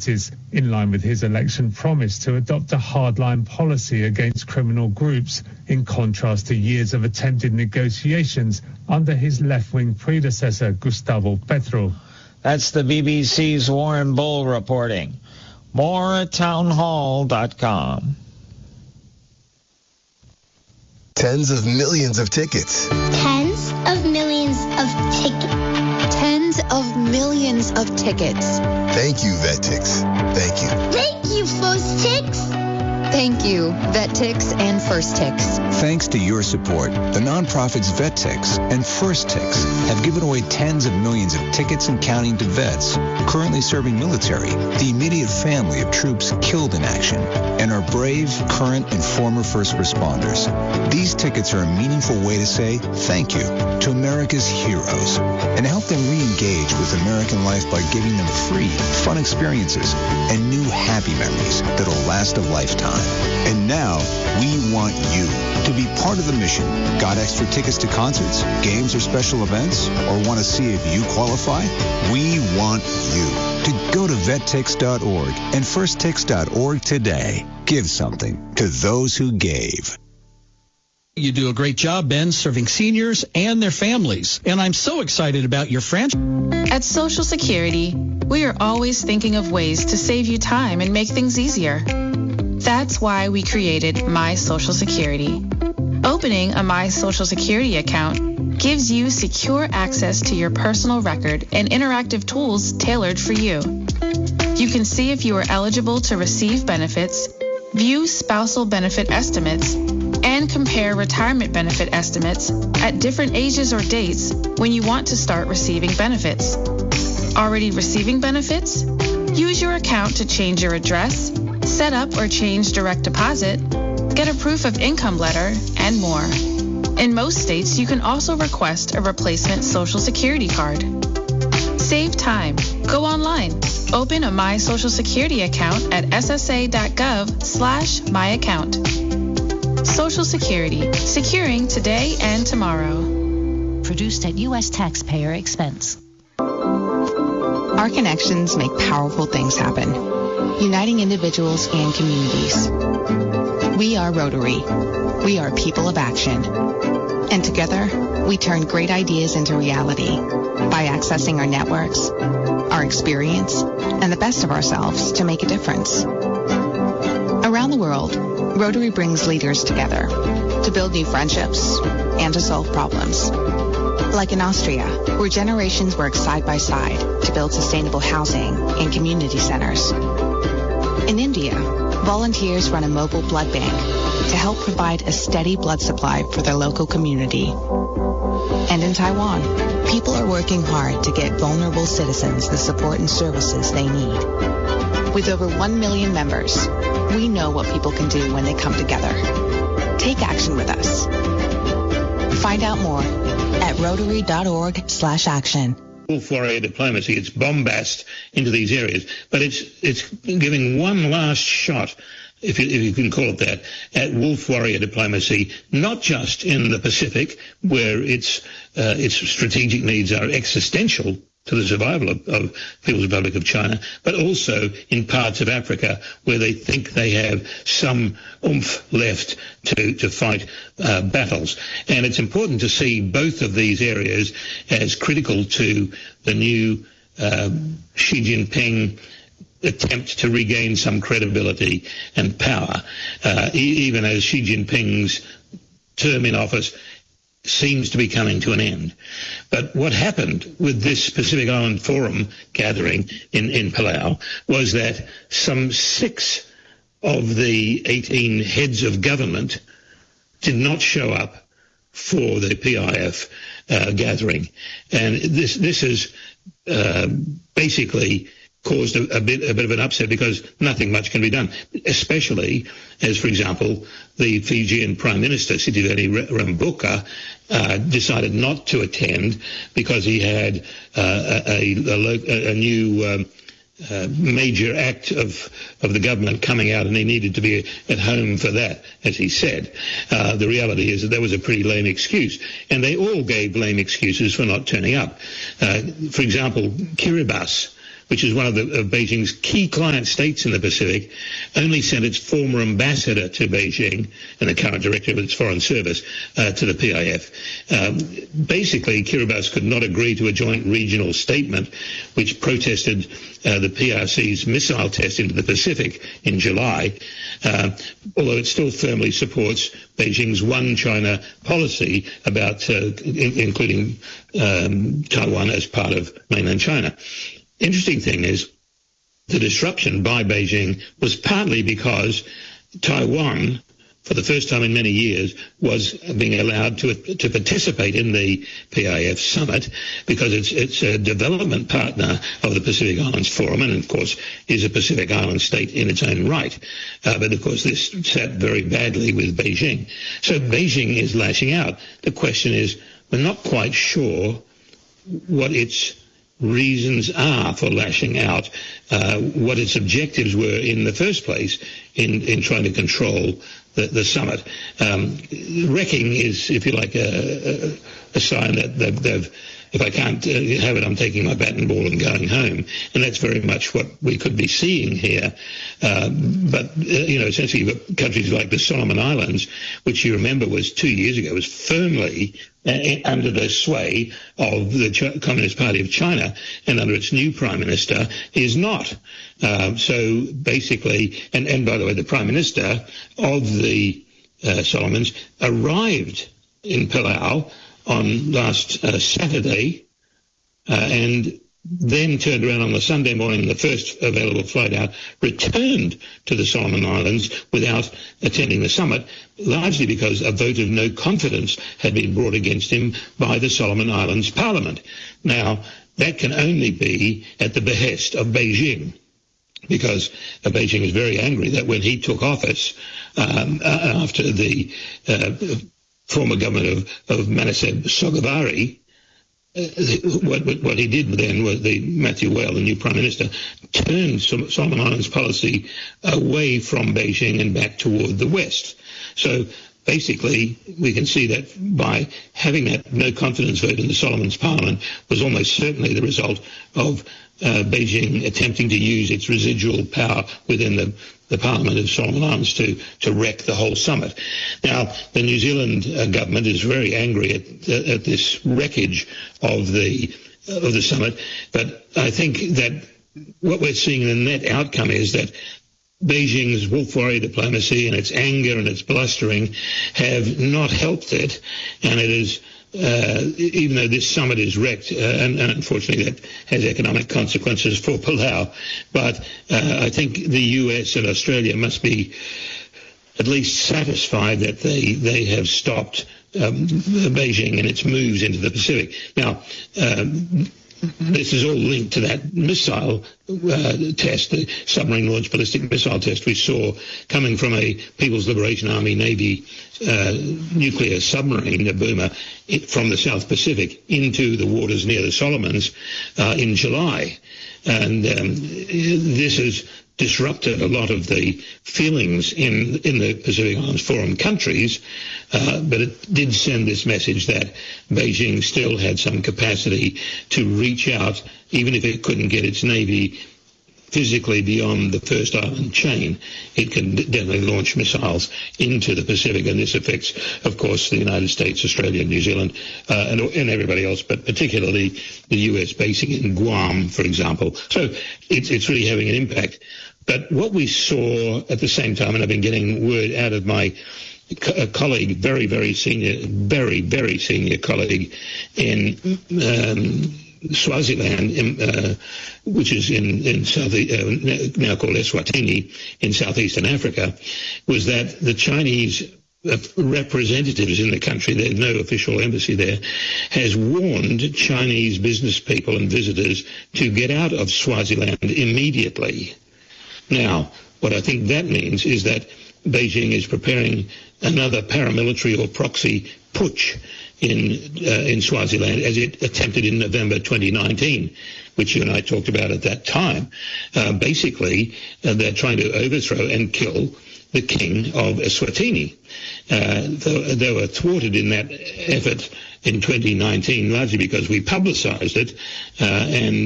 authorities, in line with his election promise to adopt a hardline policy against criminal groups, in contrast to years of attempted negotiations under his left-wing predecessor, Gustavo Petro. That's the BBC's Warren Bull reporting. More at townhall.com. Tens of millions of tickets. Tens of millions of tickets. Tens of millions of tickets. Thank you, VetTix. Thank you. Thank you, FirstTix. Thank you, VetTix and FirstTix. Thanks to your support, the nonprofits VetTix and FirstTix have given away tens of millions of tickets and counting to vets currently serving military, the immediate family of troops killed in action, and our brave, current, and former first responders. These tickets are a meaningful way to say thank you to America's heroes and help them re-engage with American life by giving them free, fun experiences and new happy memories that'll last a lifetime. And now, we want you to be part of the mission. Got extra tickets to concerts, games, or special events? Or want to see if you qualify? We want you to go to vettix.org and firsttix.org today. Give something to those who gave. You do a great job, Ben, serving seniors and their families. And I'm so excited about your franchise. At Social Security, we are always thinking of ways to save you time and make things easier. That's why we created My Social Security. Opening a My Social Security account gives you secure access to your personal record and interactive tools tailored for you. You can see if you are eligible to receive benefits, view spousal benefit estimates, and compare retirement benefit estimates at different ages or dates when you want to start receiving benefits. Already receiving benefits? Use your account to change your address, set up or change direct deposit, get a proof of income letter, and more. In most states, you can also request a replacement Social Security card. Save time. Go online. Open a My Social Security account at ssa.gov/myaccount. Social Security, securing today and tomorrow. Produced at U.S. taxpayer expense. Our connections make powerful things happen, uniting individuals and communities. We are Rotary. We are people of action. And together, we turn great ideas into reality by accessing our networks, our experience, and the best of ourselves to make a difference. Around the world, Rotary brings leaders together to build new friendships and to solve problems. Like in Austria, where generations work side by side to build sustainable housing and community centers. In India, volunteers run a mobile blood bank to help provide a steady blood supply for their local community. And in Taiwan, people are working hard to get vulnerable citizens the support and services they need. With over 1 million members, we know what people can do when they come together. Take action with us. Find out more at rotary.org/action. Wolf warrior diplomacy, it's bombast into these areas, but it's giving one last shot, if you can call it that, at wolf warrior diplomacy, not just in the Pacific, where its strategic needs are existential to the survival of People's Republic of China, but also in parts of Africa where they think they have some oomph left to fight battles. And it's important to see both of these areas as critical to the new Xi Jinping attempt to regain some credibility and power, even as Xi Jinping's term in office seems to be coming to an end. But what happened with this Pacific Island Forum gathering in Palau was that some 6 of the 18 heads of government did not show up for the PIF gathering. And this has basically caused a bit of an upset because nothing much can be done, especially as, for example, the Fijian Prime Minister, Sitiveni Rabuka, decided not to attend because he had a new major act of the government coming out and he needed to be at home for that, as he said. The reality is that was a pretty lame excuse, and they all gave lame excuses for not turning up. For example, Kiribati, which is one of Beijing's key client states in the Pacific, only sent its former ambassador to Beijing and the current director of its foreign service to the PIF. Basically, Kiribati could not agree to a joint regional statement which protested the PRC's missile test into the Pacific in July, although it still firmly supports Beijing's one China policy about including Taiwan as part of mainland China. Interesting thing is the disruption by Beijing was partly because Taiwan, for the first time in many years, was being allowed to participate in the PIF summit because it's a development partner of the Pacific Islands Forum and, of course, is a Pacific Island state in its own right. But, of course, this sat very badly with Beijing. So Beijing is lashing out. The question is, we're not quite sure what its reasons are for lashing out, what its objectives were in the first place in trying to control the summit. Wrecking is, if you like, a sign that they've, if I can't have it, I'm taking my bat and ball and going home. And that's very much what we could be seeing here. But essentially you've got countries like the Solomon Islands, which you remember was 2 years ago, was firmly under the sway of the Communist Party of China, and under its new Prime Minister is not. So basically, and by the way, the Prime Minister of the Solomons arrived in Palau on last Saturday, and then turned around on the Sunday morning, the first available flight out, returned to the Solomon Islands without attending the summit, largely because a vote of no confidence had been brought against him by the Solomon Islands Parliament. Now, that can only be at the behest of Beijing, because Beijing is very angry that when he took office after the former government of Manasseh Sogavare, what he did then was Matthew Whale, the new Prime Minister, turned Solomon Islands policy away from Beijing and back toward the West. So basically, we can see that by having that no confidence vote in the Solomons Parliament was almost certainly the result of Beijing attempting to use its residual power within the Parliament of Solomon Islands to wreck the whole summit. Now, the New Zealand government is very angry at this wreckage of the summit, but I think that what we're seeing in the net outcome is that Beijing's wolf warrior diplomacy and its anger and its blustering have not helped it, and it is even though this summit is wrecked, and unfortunately that has economic consequences for Palau, but I think the US and Australia must be at least satisfied that they have stopped Beijing and its moves into the Pacific. Now, this is all linked to that missile test, the submarine launched ballistic missile test we saw coming from a People's Liberation Army Navy nuclear submarine, a boomer, from the South Pacific into the waters near the Solomons in July. And this has disrupted a lot of the feelings in the Pacific Islands Forum countries, but it did send this message that Beijing still had some capacity to reach out, even if it couldn't get its navy physically beyond the first island chain. It can definitely launch missiles into the Pacific, and this affects, of course, the United States, Australia, New Zealand, and everybody else, but particularly the US basing in Guam, for example. So it's really having an impact. But what we saw at the same time, and I've been getting word out of my colleague, very, very senior colleague in Swaziland, which is in South, now called Eswatini, in southeastern Africa, was that the Chinese representatives in the country, there's no official embassy there, has warned Chinese business people and visitors to get out of Swaziland immediately. Now, what I think that means is that Beijing is preparing another paramilitary or proxy putsch in Swaziland, as it attempted in November 2019, which you and I talked about at that time. Basically, they're trying to overthrow and kill the king of Eswatini. They were thwarted in that effort in 2019, largely because we publicized it, and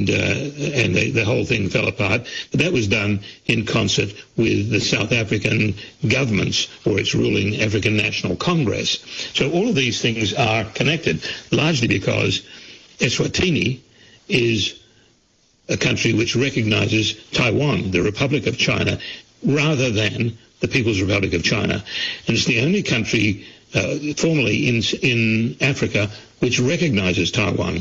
the whole thing fell apart. But that was done in concert with the South African governments or its ruling African National Congress. So all of these things are connected, largely because Eswatini is a country which recognizes Taiwan, the Republic of China, rather than the People's Republic of China. And it's the only country formally in Africa which recognizes Taiwan.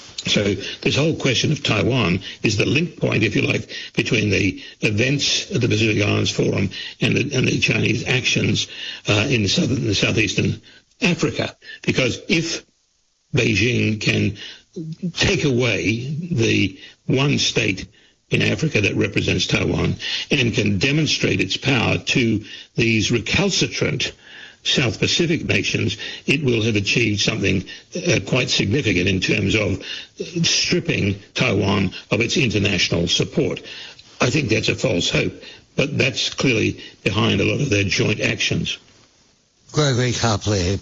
So this whole question of Taiwan is the link point, if you like, between the events at the Pacific Islands Forum and the Chinese actions in southeastern Africa. Because if Beijing can take away the one state in Africa that represents Taiwan and can demonstrate its power to these recalcitrant South Pacific nations, it will have achieved something quite significant in terms of stripping Taiwan of its international support. I think that's a false hope, but that's clearly behind a lot of their joint actions. Gregory Copley,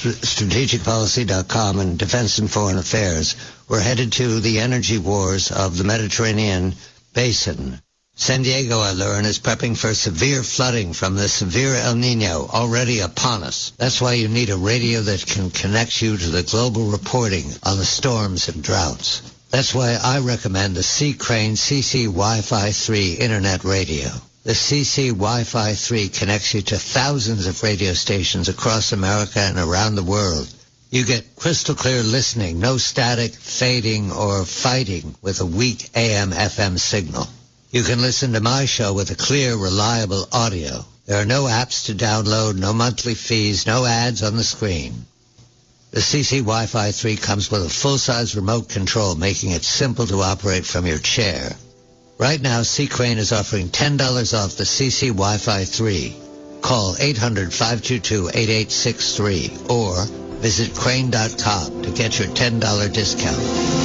strategicpolicy.com and Defense and Foreign Affairs. We're headed to the energy wars of the Mediterranean Basin. San Diego, I learn, is prepping for severe flooding from the severe El Nino already upon us. That's why you need a radio that can connect you to the global reporting on the storms and droughts. That's why I recommend the C. Crane CC Wi-Fi 3 Internet Radio. The CC Wi-Fi 3 connects you to thousands of radio stations across America and around the world. You get crystal clear listening, no static, fading, or fighting with a weak AM/FM signal. You can listen to my show with a clear, reliable audio. There are no apps to download, no monthly fees, no ads on the screen. The CC Wi-Fi 3 comes with a full-size remote control, making it simple to operate from your chair. Right now, C. Crane is offering $10 off the CC Wi-Fi 3. Call 800-522-8863 or visit crane.com to get your $10 discount.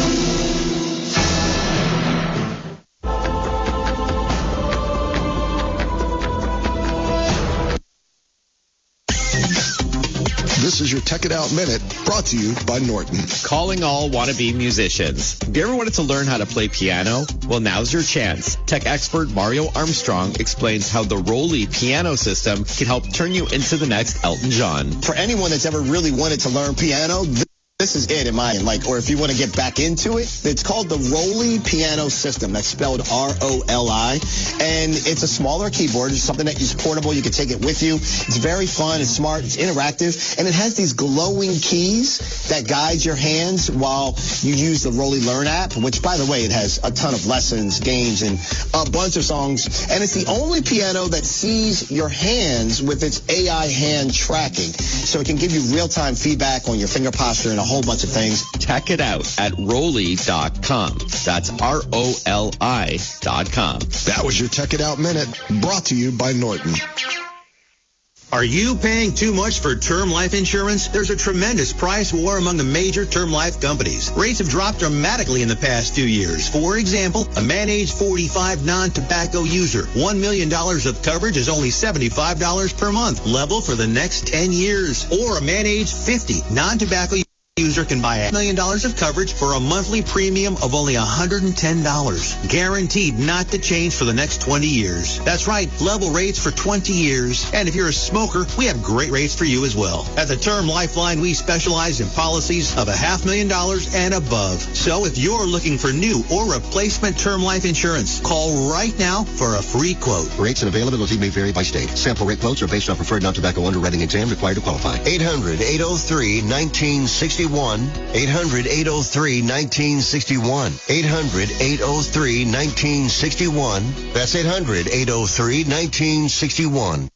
This is your Tech It Out Minute, brought to you by Norton. Calling all wannabe musicians. Have you ever wanted to learn how to play piano? Well, now's your chance. Tech expert Mario Armstrong explains how the Rolly piano system can help turn you into the next Elton John. For anyone that's ever really wanted to learn piano, this is it in my end. Or if you want to get back into it, it's called the Rolly piano system. That's spelled R-O-L-I. And it's a smaller keyboard. It's something that is portable. You can take it with you. It's very fun. It's smart. It's interactive. And it has these glowing keys that guide your hands while you use the Rolly Learn app, which, by the way, it has a ton of lessons, games, and a bunch of songs. And it's the only piano that sees your hands with its AI hand tracking. So it can give you real-time feedback on your finger posture and a whole bunch of things. Check it out at Rolly.com. That's ROLI.com. That was your Tech It Out Minute, brought to you by Norton. Are you paying too much for term life insurance? There's a tremendous price war among the major term life companies. Rates have dropped dramatically in the past 2 years. For example, a man age 45 non-tobacco user, $1 million of coverage is only $75 per month, level for the next 10 years. Or a man age 50 non-tobacco user can buy $1 million of coverage for a monthly premium of only $110, guaranteed not to change for the next 20 years. That's right, level rates for 20 years. And if you're a smoker, we have great rates for you as well. At the Term Lifeline, we specialize in policies of $500,000 and above. So if you're looking for new or replacement term life insurance, call right now for a free quote. Rates and availability may vary by state. Sample rate quotes are based on preferred non-tobacco underwriting exam required to qualify. 800-803-1961. 800-803-1961. 800-803-1961. That's 800-803-1961.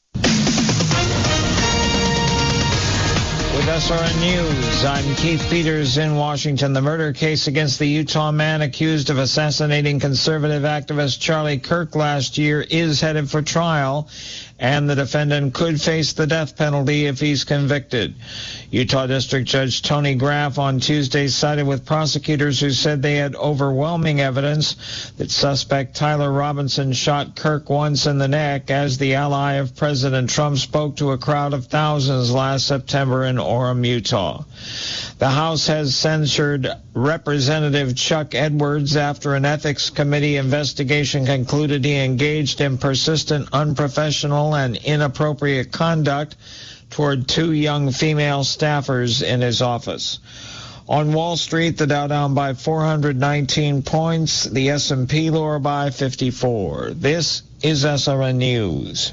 With SRN News, I'm Keith Peters in Washington. The murder case against the Utah man accused of assassinating conservative activist Charlie Kirk last year is headed for trial, and the defendant could face the death penalty if he's convicted. Utah District Judge Tony Graff on Tuesday sided with prosecutors who said they had overwhelming evidence that suspect Tyler Robinson shot Kirk once in the neck as the ally of President Trump spoke to a crowd of thousands last September in Orem, Durham, Utah. The House has censured Representative Chuck Edwards after an ethics committee investigation concluded he engaged in persistent, unprofessional, and inappropriate conduct toward 2 young female staffers in his office. On Wall Street, the Dow down by 419 points, the S&P lower by 54. This is SRN News.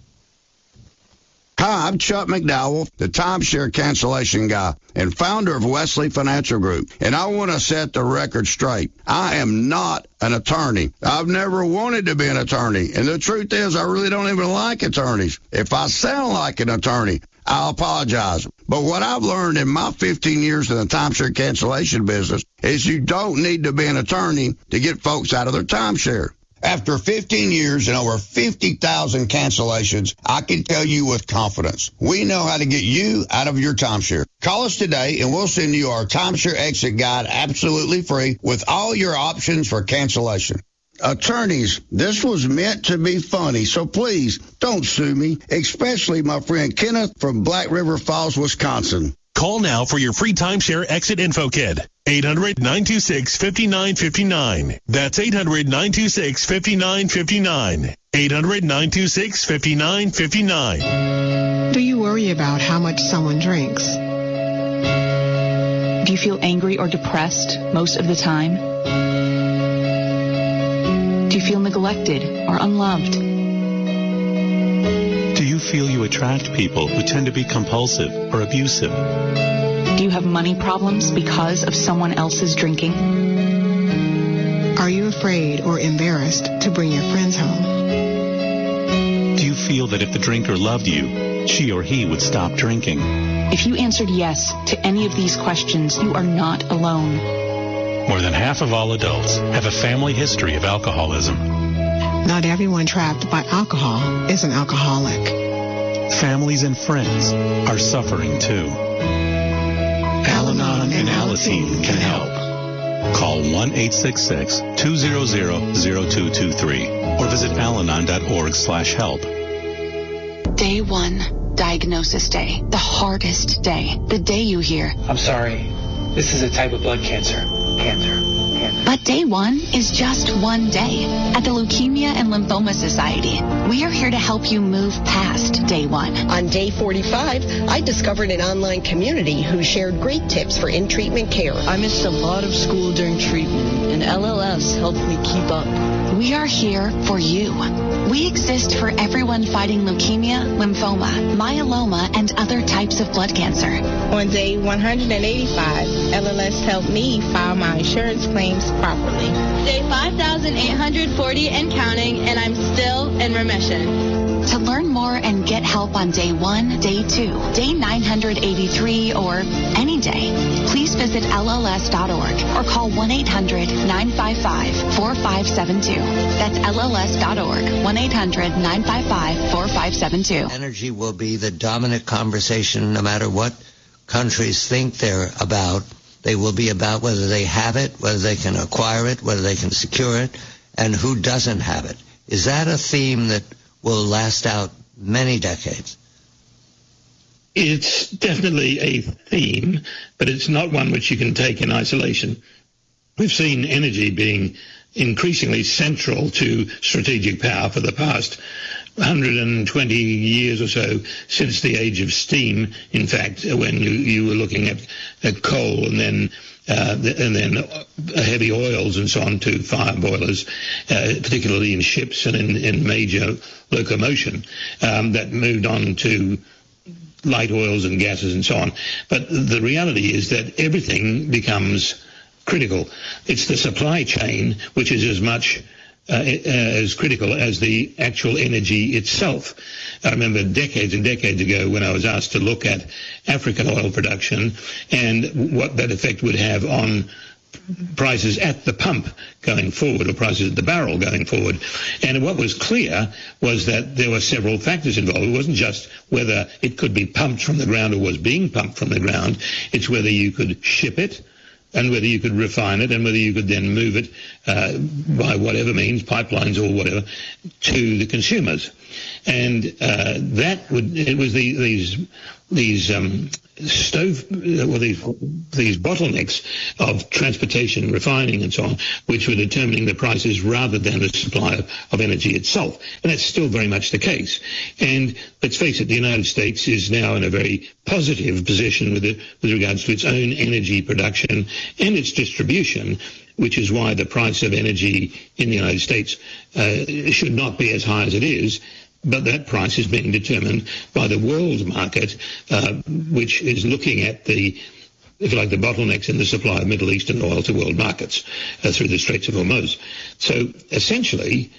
Hi, I'm Chuck McDowell, the timeshare cancellation guy and founder of Wesley Financial Group. And I want to set the record straight. I am not an attorney. I've never wanted to be an attorney. And the truth is, I really don't even like attorneys. If I sound like an attorney, I'll apologize. But what I've learned in my 15 years in the timeshare cancellation business is you don't need to be an attorney to get folks out of their timeshare. After 15 years and over 50,000 cancellations, I can tell you with confidence, we know how to get you out of your timeshare. Call us today and we'll send you our timeshare exit guide absolutely free with all your options for cancellation. Attorneys, this was meant to be funny, so please don't sue me, especially my friend Kenneth from Black River Falls, Wisconsin. Call now for your free timeshare exit info kit. 800-926-5959. That's 800-926-5959. 800-926-5959. Do you worry about how much someone drinks? Do you feel angry or depressed most of the time? Do you feel neglected or unloved? Do you feel you attract people who tend to be compulsive or abusive? Do you have money problems because of someone else's drinking? Are you afraid or embarrassed to bring your friends home? Do you feel that if the drinker loved you, she or he would stop drinking? If you answered yes to any of these questions, you are not alone. More than half of all adults have a family history of alcoholism. Not everyone trapped by alcohol is an alcoholic. Families and friends are suffering too. Al-Anon and Alateen can help. Call 1-866-200-0223 or visit alanon.org/help. Day 1, diagnosis day. The hardest day. The day you hear, I'm sorry, this is a type of blood cancer. But day 1 is just one day. At the Leukemia and Lymphoma Society, we are here to help you move past day 1. On day 45, I discovered an online community who shared great tips for in-treatment care. I missed a lot of school during treatment, and LLS helped me keep up. We are here for you. We exist for everyone fighting leukemia, lymphoma, myeloma, and other types of blood cancer. On day 185, LLS helped me file my insurance claims properly. Day 5,840 and counting, and I'm still in remission. To learn more and get help on day 1, day 2, day 983, or any day, please visit LLS.org or call 1-800-955-4572. That's LLS.org, 1-800-955-4572. Energy will be the dominant conversation no matter what countries think they're about. They will be about whether they have it, whether they can acquire it, whether they can secure it, and who doesn't have it. Is that a theme that will last out many decades? It's definitely a theme, but it's not one which you can take in isolation. We've seen energy being increasingly central to strategic power for the past 120 years or so, since the age of steam, in fact, when you were looking at coal and then heavy oils and so on to fire boilers, particularly in ships and in major locomotion, that moved on to light oils and gases and so on. But the reality is that everything becomes critical. It's the supply chain which is as much as critical as the actual energy itself. I remember decades and decades ago when I was asked to look at African oil production and what that effect would have on prices at the pump going forward, or prices at the barrel going forward. And what was clear was that there were several factors involved. It wasn't just whether it could be pumped from the ground or was being pumped from the ground. It's whether you could ship it, and whether you could refine it, and whether you could then move it by whatever means, pipelines or whatever, to the consumers. And it was these these bottlenecks of transportation, refining and so on, which were determining the prices rather than the supply of energy itself. And that's still very much the case. And let's face it, the United States is now in a very positive position with regards to its own energy production and its distribution, which is why the price of energy in the United States should not be as high as it is. But that price is being determined by the world market, which is looking at the bottlenecks in the supply of Middle Eastern oil to world markets through the Straits of Hormuz. So essentially,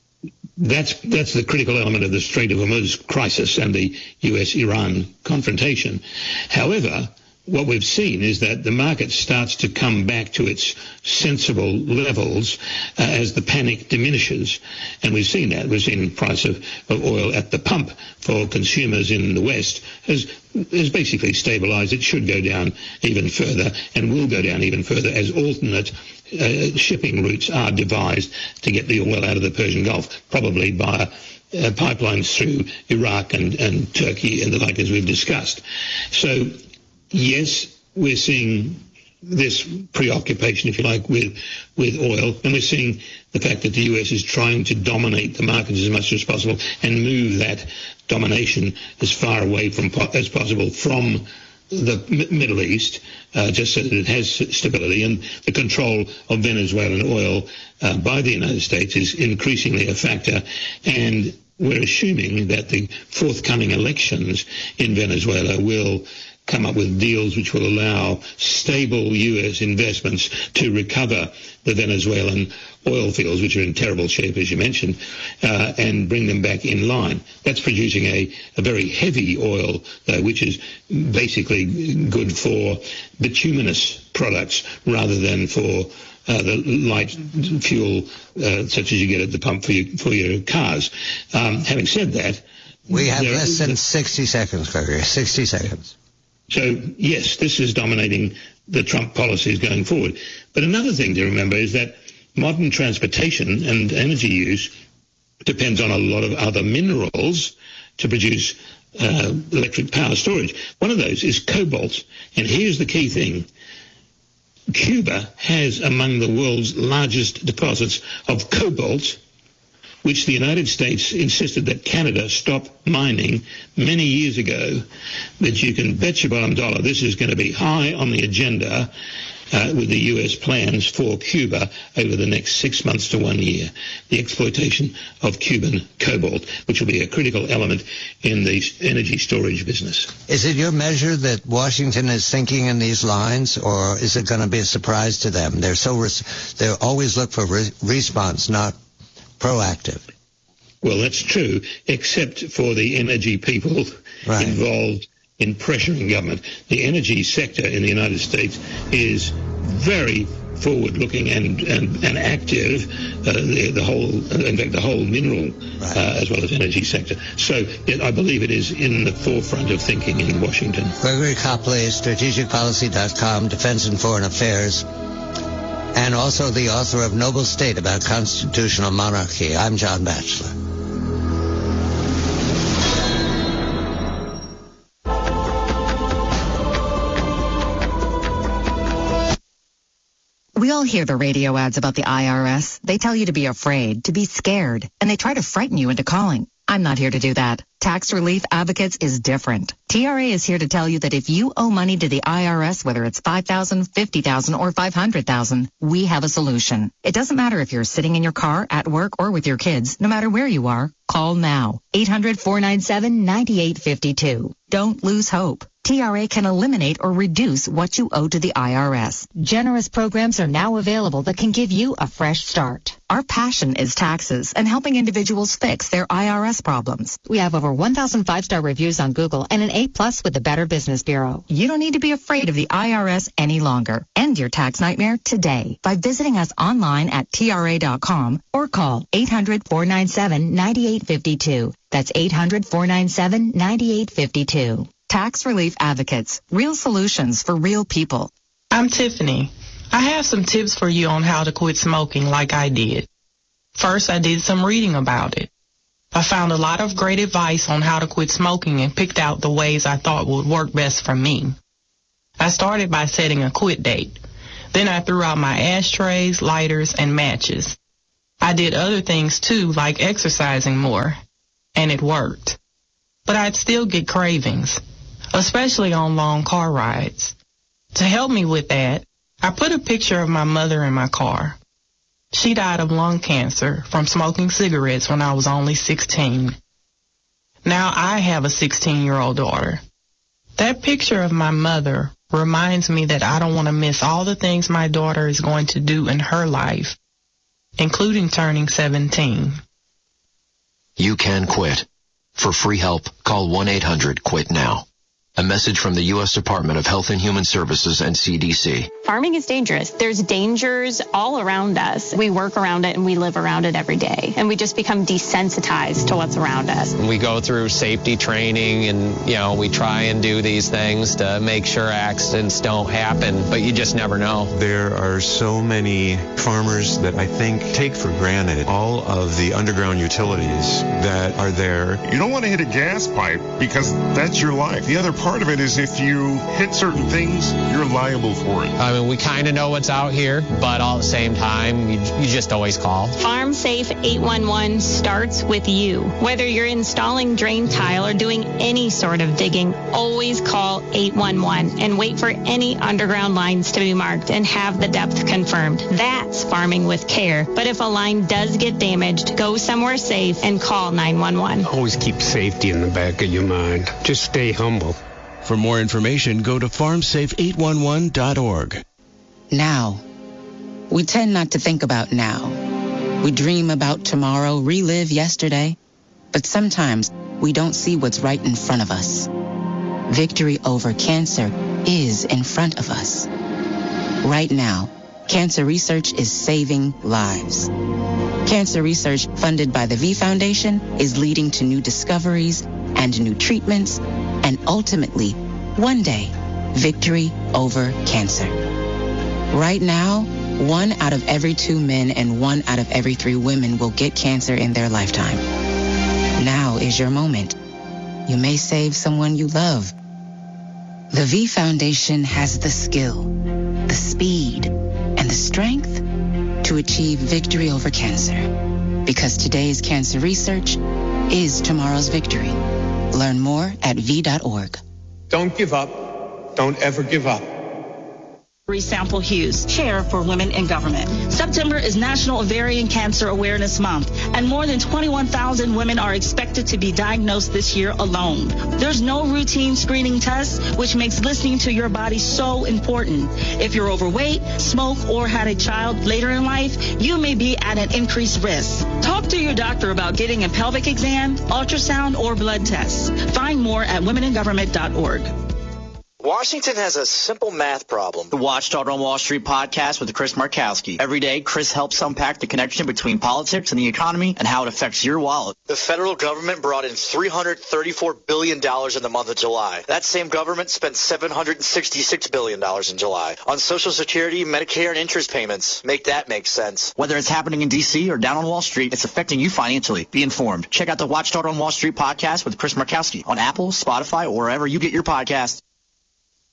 that's the critical element of the Strait of Hormuz crisis and the US-Iran confrontation. However, what we've seen is that the market starts to come back to its sensible levels as the panic diminishes. And we've seen that. We've seen the price of oil at the pump for consumers in the West has basically stabilized. It should go down even further and will go down even further as alternate shipping routes are devised to get the oil out of the Persian Gulf, probably by pipelines through Iraq and Turkey and the like, as we've discussed. So yes, we're seeing this preoccupation, if you like, with oil, and we're seeing the fact that the US is trying to dominate the markets as much as possible and move that domination as far away as possible from the Middle East, just so that it has stability. And the control of Venezuelan oil by the United States is increasingly a factor, and we're assuming that the forthcoming elections in Venezuela will come up with deals which will allow stable U.S. investments to recover the Venezuelan oil fields, which are in terrible shape, as you mentioned, and bring them back in line. That's producing a very heavy oil, which is basically good for bituminous products rather than for the light fuel such as you get at the pump for your cars. Having said that, we have less than 60 seconds, Gregory. 60 seconds. So, yes, this is dominating the Trump policies going forward. But another thing to remember is that modern transportation and energy use depends on a lot of other minerals to produce electric power storage. One of those is cobalt. And here's the key thing. Cuba has among the world's largest deposits of cobalt, which the United States insisted that Canada stop mining many years ago. But you can bet your bottom dollar this is going to be high on the agenda with the U.S. plans for Cuba over the next 6 months to 1 year. The exploitation of Cuban cobalt, which will be a critical element in the energy storage business. Is it your measure that Washington is thinking in these lines, or is it going to be a surprise to them? They always look for response, not proactive. Well, that's true, except for the energy people involved in pressuring government. The energy sector in the United States is very forward-looking and active. The whole mineral as well as energy sector. So I believe it is in the forefront of thinking in Washington. Gregory Copley, strategicpolicy.com, Defense and Foreign Affairs, and also the author of Noble State about constitutional monarchy. I'm John Batchelor. We all hear the radio ads about the IRS. They tell you to be afraid, to be scared, and they try to frighten you into calling. I'm not here to do that. Tax Relief Advocates is different. TRA is here to tell you that if you owe money to the IRS, whether it's $5,000, $50,000, or $500,000, we have a solution. It doesn't matter if you're sitting in your car, at work, or with your kids. No matter where you are, call now. 800-497-9852. Don't lose hope. TRA can eliminate or reduce what you owe to the IRS. Generous programs are now available that can give you a fresh start. Our passion is taxes and helping individuals fix their IRS problems. We have over 1,000 5-star reviews on Google and an A+ with the Better Business Bureau. You don't need to be afraid of the IRS any longer. End your tax nightmare today by visiting us online at TRA.com or call 800-497-9852. That's 800-497-9852. Tax Relief Advocates. Real solutions for real people. I'm Tiffany. I have some tips for you on how to quit smoking like I did. First, I did some reading about it. I found a lot of great advice on how to quit smoking and picked out the ways I thought would work best for me. I started by setting a quit date. Then I threw out my ashtrays, lighters, and matches. I did other things too, like exercising more, and it worked. But I'd still get cravings, especially on long car rides. To help me with that, I put a picture of my mother in my car. She died of lung cancer from smoking cigarettes when I was only 16. Now I have a 16-year-old daughter. That picture of my mother reminds me that I don't want to miss all the things my daughter is going to do in her life, including turning 17. You can quit. For free help, call 1-800-QUIT-NOW. A message from the U.S. Department of Health and Human Services and CDC. Farming is dangerous. There's dangers all around us. We work around it and we live around it every day. And we just become desensitized to what's around us. We go through safety training and, we try and do these things to make sure accidents don't happen, but you just never know. There are so many farmers that I think take for granted all of the underground utilities that are there. You don't want to hit a gas pipe because that's your life. The other part of it is if you hit certain things, you're liable for it. I mean, we kind of know what's out here, but all at the same time, you just always call. Farm Safe 811 starts with you. Whether you're installing drain tile or doing any sort of digging, always call 811 and wait for any underground lines to be marked and have the depth confirmed. That's farming with care. But if a line does get damaged, go somewhere safe and call 911. Always keep safety in the back of your mind. Just stay humble. For more information, go to farmsafe811.org. Now. We tend not to think about now. We dream about tomorrow, relive yesterday, but sometimes we don't see what's right in front of us. Victory over cancer is in front of us. Right now, cancer research is saving lives. Cancer research funded by the V Foundation is leading to new discoveries and new treatments, and ultimately, one day, victory over cancer. Right now, 1 out of every 2 men and 1 out of every 3 women will get cancer in their lifetime. Now is your moment. You may save someone you love. The V Foundation has the skill, the speed, and the strength to achieve victory over cancer. Because today's cancer research is tomorrow's victory. Learn more at v.org. Don't give up. Don't ever give up. Sample Hughes, Chair for Women in Government. September is National Ovarian Cancer Awareness Month, and more than 21,000 women are expected to be diagnosed this year alone. There's no routine screening test, which makes listening to your body so important. If you're overweight, smoke, or had a child later in life, you may be at an increased risk. Talk to your doctor about getting a pelvic exam, ultrasound, or blood tests. Find more at womeningovernment.org. Washington has a simple math problem. The Watchdog on Wall Street podcast with Chris Markowski. Every day, Chris helps unpack the connection between politics and the economy and how it affects your wallet. The federal government brought in $334 billion in the month of July. That same government spent $766 billion in July on Social Security, Medicare, and interest payments. Make that make sense. Whether it's happening in D.C. or down on Wall Street, it's affecting you financially. Be informed. Check out the Watchdog on Wall Street podcast with Chris Markowski on Apple, Spotify, or wherever you get your podcasts.